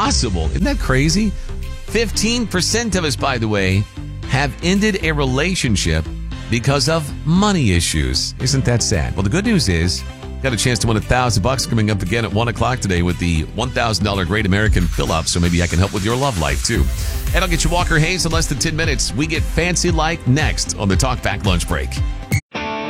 impossible. Isn't that crazy? 15% of us, by the way, have ended a relationship because of money issues. Isn't that sad? Well, the good news is, got a chance to win $1,000 coming up again at 1 o'clock today with the $1,000 Great American Fill-Up, so maybe I can help with your love life, too. And I'll get you Walker Hayes in less than 10 minutes. We get Fancy Like next on the Talk Back Lunch Break.